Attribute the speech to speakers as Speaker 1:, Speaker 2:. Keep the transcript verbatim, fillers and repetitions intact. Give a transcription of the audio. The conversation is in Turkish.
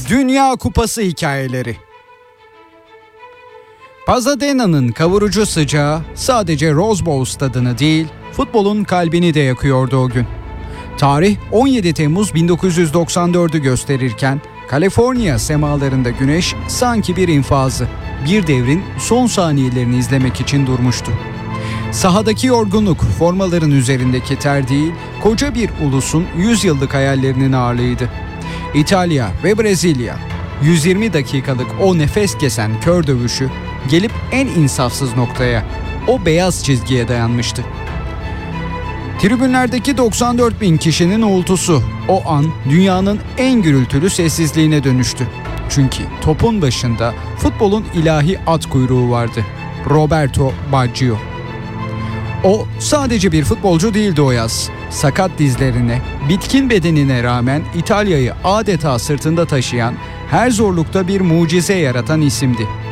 Speaker 1: Dünya Kupası hikayeleri. Pasadena'nın kavurucu sıcağı sadece Rose Bowl stadını değil, futbolun kalbini de yakıyordu o gün. Tarih on yedi Temmuz bin dokuz yüz doksan dördü gösterirken Kaliforniya semalarında güneş sanki bir infazı, bir devrin son saniyelerini izlemek için durmuştu. Sahadaki yorgunluk, formaların üzerindeki ter değil, koca bir ulusun yüz yıllık hayallerinin ağırlığıydı. İtalya ve Brezilya, yüz yirmi dakikalık o nefes kesen kör dövüşü gelip en insafsız noktaya, o beyaz çizgiye dayanmıştı. Tribünlerdeki doksan dört bin kişinin uğultusu o an dünyanın en gürültülü sessizliğine dönüştü. Çünkü topun başında futbolun ilahi at kuyruğu vardı. Roberto Baggio. O sadece bir futbolcu değildi o yaz. Sakat dizlerine, bitkin bedenine rağmen İtalya'yı adeta sırtında taşıyan, her zorlukta bir mucize yaratan isimdi.